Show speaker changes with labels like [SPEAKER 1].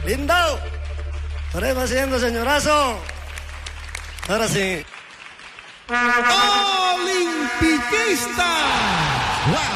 [SPEAKER 1] Lindo. Estaremos haciendo, señorazo. Ahora sí.
[SPEAKER 2] Olimpiquista. Wow.